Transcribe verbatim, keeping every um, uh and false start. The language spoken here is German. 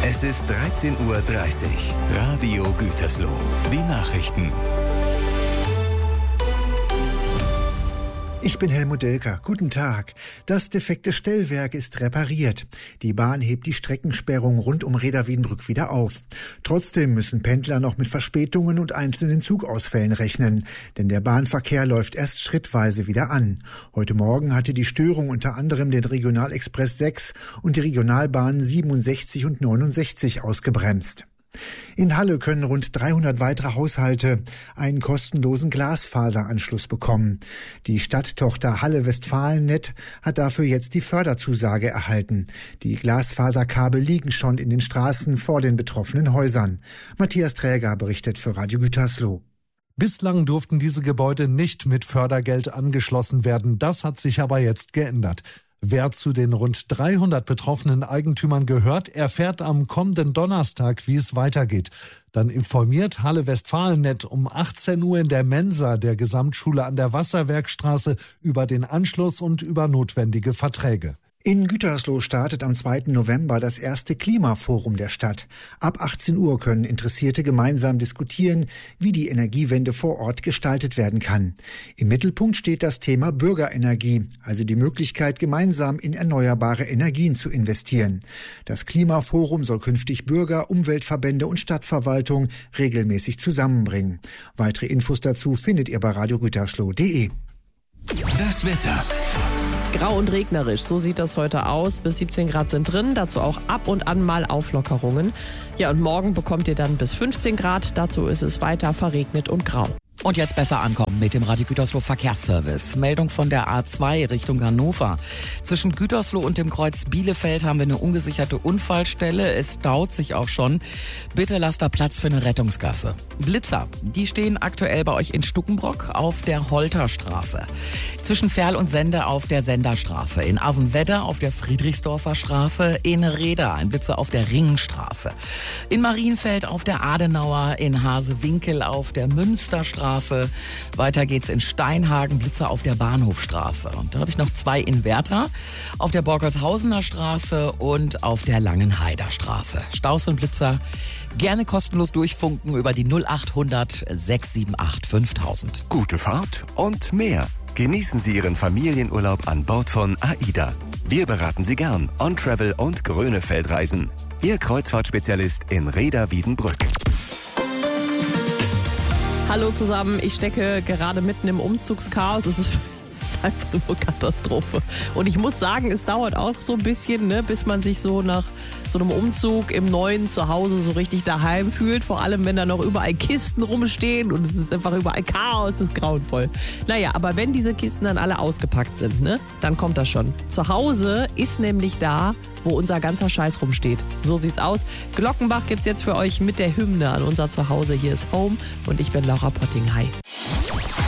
Es ist dreizehn Uhr dreißig. Radio Gütersloh. Die Nachrichten. Ich bin Helmut Delker. Guten Tag. Das defekte Stellwerk ist repariert. Die Bahn hebt die Streckensperrung rund um Rheda-Wiedenbrück wieder auf. Trotzdem müssen Pendler noch mit Verspätungen und einzelnen Zugausfällen rechnen. Denn der Bahnverkehr läuft erst schrittweise wieder an. Heute Morgen hatte die Störung unter anderem den Regionalexpress sechs und die Regionalbahnen siebenundsechzig und neunundsechzig ausgebremst. In Halle können rund dreihundert weitere Haushalte einen kostenlosen Glasfaseranschluss bekommen. Die Stadttochter Halle-Westfalen-Net hat dafür jetzt die Förderzusage erhalten. Die Glasfaserkabel liegen schon in den Straßen vor den betroffenen Häusern. Matthias Träger berichtet für Radio Gütersloh. Bislang durften diese Gebäude nicht mit Fördergeld angeschlossen werden. Das hat sich aber jetzt geändert. Wer zu den rund dreihundert betroffenen Eigentümern gehört, erfährt am kommenden Donnerstag, wie es weitergeht. Dann informiert Halle-Westfalen-Net um achtzehn Uhr in der Mensa der Gesamtschule an der Wasserwerkstraße über den Anschluss und über notwendige Verträge. In Gütersloh startet am zweiten November das erste Klimaforum der Stadt. Ab achtzehn Uhr können Interessierte gemeinsam diskutieren, wie die Energiewende vor Ort gestaltet werden kann. Im Mittelpunkt steht das Thema Bürgerenergie, also die Möglichkeit, gemeinsam in erneuerbare Energien zu investieren. Das Klimaforum soll künftig Bürger, Umweltverbände und Stadtverwaltung regelmäßig zusammenbringen. Weitere Infos dazu findet ihr bei radio gütersloh punkt de. Das Wetter. Grau und regnerisch, so sieht das heute aus. Bis siebzehn Grad sind drin, dazu auch ab und an mal Auflockerungen. Ja, und morgen bekommt ihr dann bis fünfzehn Grad, dazu ist es weiter verregnet und grau. Und jetzt besser ankommen mit dem Radio Gütersloh Verkehrsservice. Meldung von der A zwei Richtung Hannover. Zwischen Gütersloh und dem Kreuz Bielefeld haben wir eine ungesicherte Unfallstelle. Es staut sich auch schon. Bitte lasst da Platz für eine Rettungsgasse. Blitzer, die stehen aktuell bei euch in Stuckenbrock auf der Holterstraße. Zwischen Ferl und Sende auf der Senderstraße. In Avenwedder auf der Friedrichsdorfer Straße. In Rheda ein Blitzer auf der Ringenstraße. In Marienfeld auf der Adenauer. In Hasewinkel auf der Münsterstraße. Weiter geht's in Steinhagen, Blitzer auf der Bahnhofstraße. Und da habe ich noch zwei Inverter auf der Borgershausener Straße und auf der Langenheider Straße. Staus und Blitzer gerne kostenlos durchfunken über die null acht hundert sechs sieben acht fünftausend. Gute Fahrt und mehr. Genießen Sie Ihren Familienurlaub an Bord von AIDA. Wir beraten Sie gern On-Travel und Grönefeldreisen. Ihr Kreuzfahrtspezialist in Rheda-Wiedenbrück. Hallo zusammen, ich stecke gerade mitten im Umzugschaos. Es ist, es ist einfach nur Katastrophe. Und ich muss sagen, es dauert auch so ein bisschen, ne, bis man sich so nach so einem Umzug im neuen Zuhause so richtig daheim fühlt. Vor allem, wenn da noch überall Kisten rumstehen und es ist einfach überall Chaos, es ist grauenvoll. Naja, aber wenn diese Kisten dann alle ausgepackt sind, ne, dann kommt das schon. Zu Hause ist nämlich da, wo unser ganzer Scheiß rumsteht. So sieht's aus. Glockenbach gibt's jetzt für euch mit der Hymne an unser Zuhause. Hier ist Home und ich bin Laura Potting. Hi.